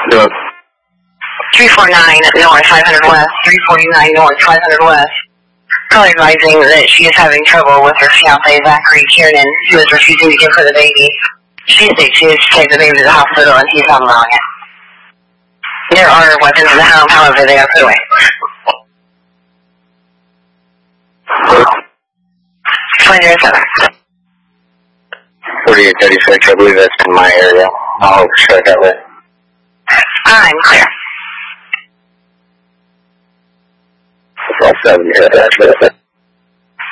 North. 349 North 500 West, 349 North 500 West. Call advising that she is having trouble with her fiancé, Zachary Kiernan, who is refusing to give her the baby. She states she needs to take the baby to the hospital and he's not allowing it. There are weapons in the home, however, they are put away. 207. 4836, I believe that's in my area. I'll check that way. I'm clear. 7 here, that's